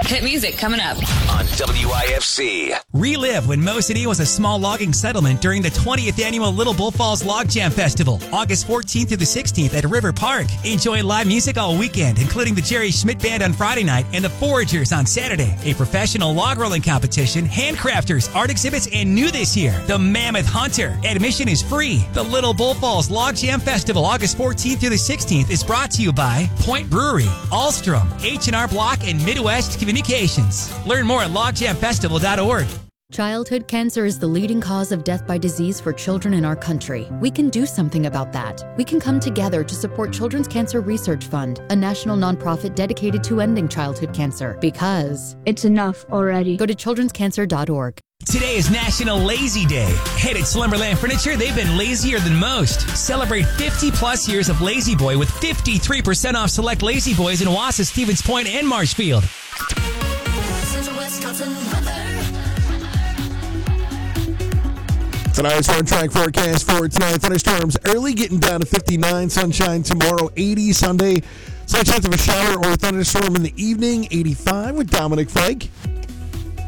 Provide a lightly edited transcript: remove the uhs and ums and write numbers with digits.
Hit music coming up on WIFC. Relive when Mo City was a small logging settlement during the 20th annual Little Bull Falls Log Jam Festival, August 14th through the 16th at River Park. Enjoy live music all weekend, including the Jerry Schmidt Band on Friday night and the Foragers on Saturday. A professional log rolling competition, handcrafters, art exhibits, and new this year, the Mammoth Hunter. Admission is free. The Little Bull Falls Log Jam Festival, August 14th through the 16th, is brought to you by Point Brewery, Alstrom, H&R Block, and Midwest Communications. Learn more at logjamfestival.org. Childhood cancer is the leading cause of death by disease for children in our country. We can do something about that. We can come together to support Children's Cancer Research Fund, a national nonprofit dedicated to ending childhood cancer. Because it's enough already. Go to childrenscancer.org. Today is National Lazy Day. Head at Slumberland Furniture, they've been lazier than most. Celebrate 50-plus years of Lazy Boy with 53% off select Lazy Boys in Wausau, Stevens Point, and Marshfield. Tonight's on-track forecast for tonight. Thunderstorms early, getting down to 59. Sunshine tomorrow, 80 Sunday. Some chance of a shower or thunderstorm in the evening, 85 with Dominic Fike.